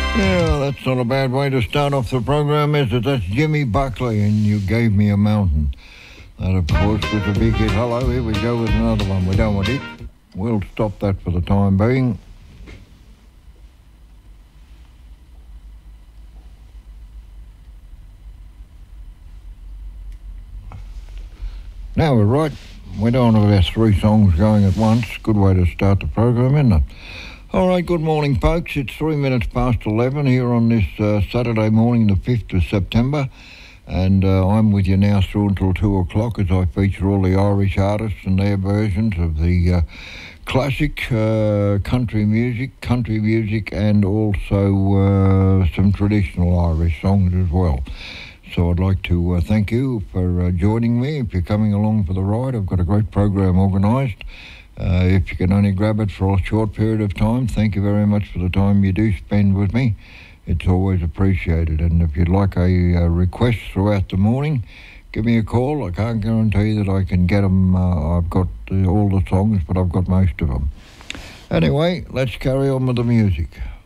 Yeah, that's not a bad way to start off the program, is it? That's Jimmy Buckley, and You Gave Me a Mountain. That, of course, was a big hit. Hello, here we go with another one. We don't want it. We'll stop that for the time being. Now we're right. We don't have our three songs going at once. Good way to start the program, isn't it? All right, good morning, folks. It's 3 minutes past 11 here on this Saturday morning, the 5th of September. And I'm with you now through until 2 o'clock as I feature all the Irish artists and their versions of the classic country music, and also some traditional Irish songs as well. So I'd like to thank you for joining me. If you're coming along for the ride, I've got a great program organised. If you can only grab it for a short period of time, thank you very much for the time you do spend with me. It's always appreciated. And if you'd like a request throughout the morning, give me a call. I can't guarantee that I can get them. I've got all the songs, but I've got most of them. Anyway, let's carry on with the music.